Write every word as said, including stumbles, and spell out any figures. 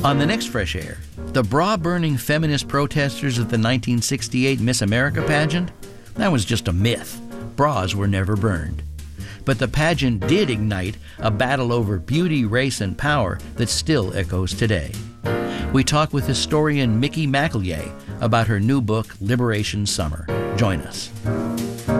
On the next Fresh Air, the bra-burning feminist protesters at the nineteen sixty-eight Miss America pageant? That was just a myth. Bras were never burned. But the pageant did ignite a battle over beauty, race, and power that still echoes today. We talk with historian Mickey McEllier about her new book, Liberation Summer. Join us.